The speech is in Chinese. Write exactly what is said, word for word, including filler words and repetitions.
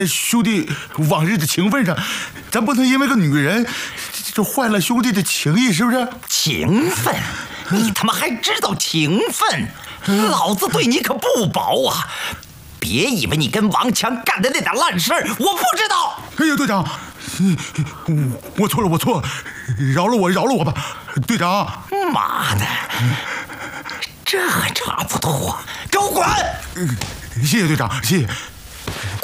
兄弟往日的情分上，咱不能因为个女人就坏了兄弟的情谊，是不是？ 情分？你他妈还知道情分？老子对你可不薄啊！别以为你跟王强干的那点烂事儿我不知道。 哎呀，队长，我错了，我错了，饶了我，饶了我吧，队长。 妈的，这还差不多，给我滚！ 谢谢队长，谢谢。